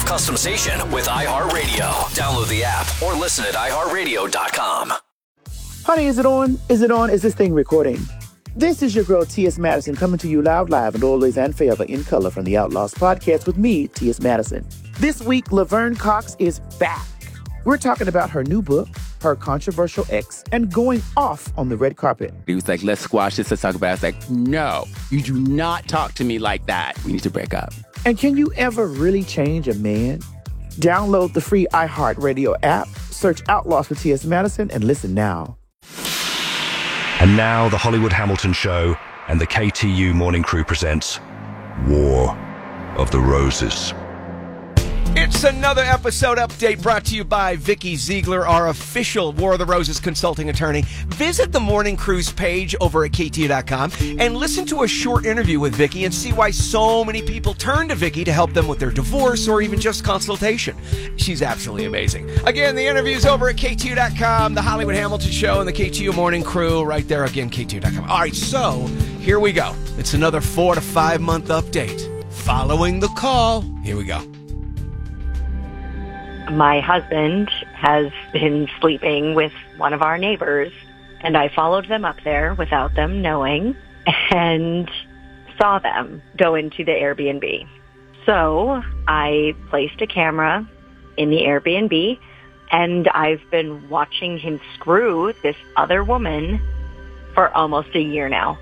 off customization with iHeartRadio. Download the app or listen at iHeartRadio.com. Honey, is it on? Is it on? Is this thing recording? This is your girl, T.S. Madison, coming to you loud, live, and always and forever in color from the Outlaws podcast with me, T.S. Madison. This week, Laverne Cox is back. We're talking about her new book, her controversial ex, and going off on the red carpet. He was like, let's squash this, let's talk about it. I was like, no, you do not talk to me like that. We need to break up. And can you ever really change a man? Download the free iHeartRadio app, search Outlaws for T.S. Madison, and listen now. And now the Hollywood Hamilton Show and the KTU Morning Crew presents War of the Roses. It's another episode update brought to you by Vicky Ziegler, our official War of the Roses consulting attorney. Visit the Morning Crew's page over at KTU.com and listen to a short interview with Vicky and see why so many people turn to Vicky to help them with their divorce or even just consultation. She's absolutely amazing. Again, the interview's over at KTU.com, the Hollywood Hamilton Show and the KTU Morning Crew right there. Again, KTU.com. All right, so here we go. It's another 4 to 5 month update. Following the call, here we go. My husband has been sleeping with one of our neighbors, and I followed them up there without them knowing and saw them go into the Airbnb. So I placed a camera in the Airbnb, and I've been watching him screw this other woman for almost a year now.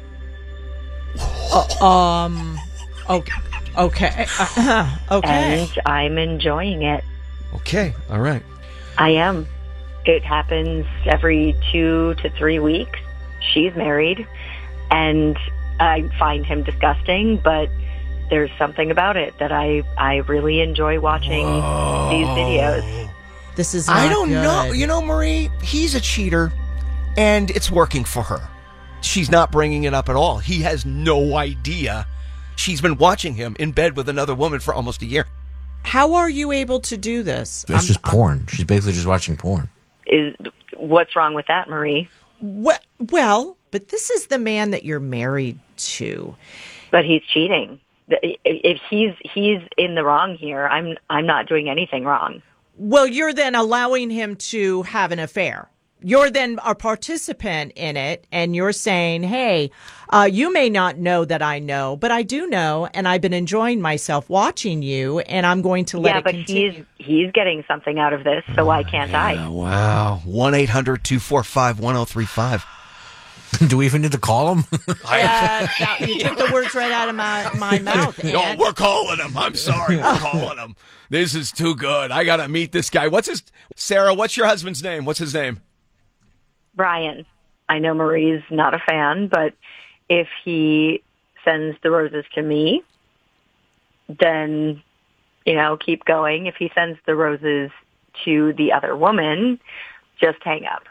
Okay. Okay. And I'm enjoying it. Okay, all right. I am. It happens every 2 to 3 weeks. She's married, and I find him disgusting, but there's something about it that I really enjoy watching these videos. This is not I don't good. know. You know, Marie, he's a cheater, and it's working for her. She's not bringing it up at all. He has no idea. She's been watching him in bed with another woman for almost a year. How are you able to do this? It's just porn. She's basically just watching porn. What's wrong with that, Marie? Well, but this is the man that you're married to. But he's cheating. If he's in the wrong here, I'm not doing anything wrong. Well, you're then allowing him to have an affair. You're then a participant in it, and you're saying, hey, you may not know that I know, but I do know, and I've been enjoying myself watching you, and I'm going to let it continue. Yeah, but he's getting something out of this, so why can't I? Wow. 1-800-245-1035. Do we even need to call him? You took the words right out of my mouth. No, we're calling him. I'm sorry. We're calling him. This is too good. I got to meet this guy. Sarah, what's your husband's name? What's his name? Brian. I know Marie's not a fan, but if he sends the roses to me, then, keep going. If he sends the roses to the other woman, just hang up.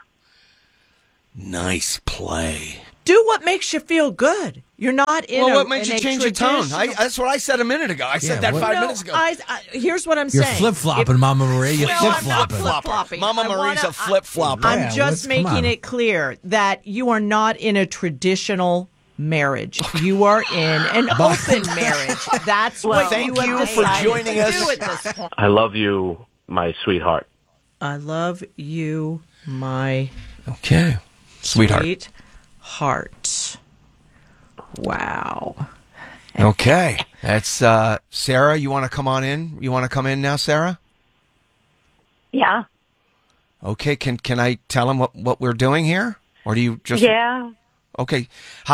Nice play. Do what makes you feel good. You're not in what made you change your tone? That's what I said a minute ago. I said that 5 minutes ago. Here's what I'm You're saying. flip-flopping, Mama Marie. You're I'm not flip-flopping. flip-flopping. Mama Marie's a flip-flopper. I'm just making it clear that you are not in a traditional marriage. You are in an open marriage. That's what thank you you have for decided joining to us. do at this point. I love you, my sweetheart. I love you, my Okay. Sweetheart. Sweetheart. Wow. Okay. That's Sarah, you want to come on in? You want to come in now, Sarah? Yeah. Okay, can I tell him what we're doing here? Or do you just... Yeah. Okay.